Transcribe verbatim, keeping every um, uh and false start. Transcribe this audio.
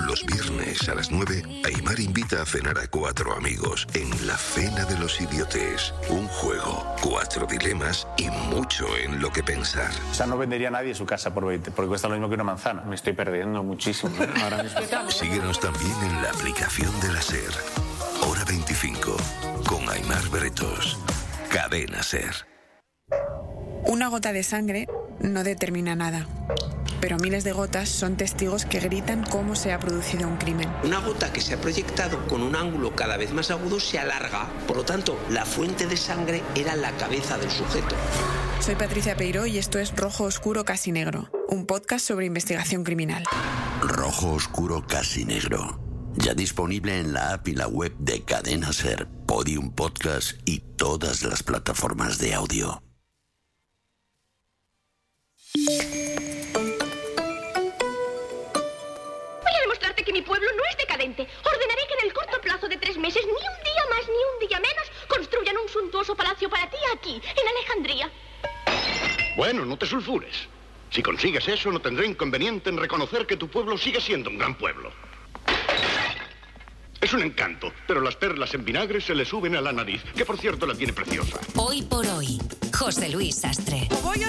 Los viernes a las nueve, Aimar invita a cenar a cuatro amigos en La Cena de los Idiotes. Un juego, cuatro dilemas y mucho en lo que pensar. O sea, no vendería a nadie su casa por veinte, porque cuesta lo mismo que una manzana. Me estoy perdiendo muchísimo, ¿eh? Ahora mismo. Síguenos también en la aplicación de la SER. Hora veinticinco, con Aimar Bretos. Cadena SER. Una gota de sangre no determina nada, pero miles de gotas son testigos que gritan cómo se ha producido un crimen. Una gota que se ha proyectado con un ángulo cada vez más agudo se alarga, por lo tanto, la fuente de sangre era la cabeza del sujeto. Soy Patricia Peiró y esto es Rojo Oscuro Casi Negro, un podcast sobre investigación criminal. Rojo Oscuro Casi Negro, ya disponible en la app y la web de Cadena SER, Podium Podcast y todas las plataformas de audio. Voy a demostrarte que mi pueblo no es decadente. Ordenaré que en el corto plazo de tres meses, ni un día más ni un día menos, construyan un suntuoso palacio para ti aquí, en Alejandría. Bueno, no te sulfures. Si consigues eso, no tendré inconveniente en reconocer que tu pueblo sigue siendo un gran pueblo. Es un encanto, pero las perlas en vinagre se le suben a la nariz, que por cierto la tiene preciosa. Hoy por hoy, José Luis Sastre.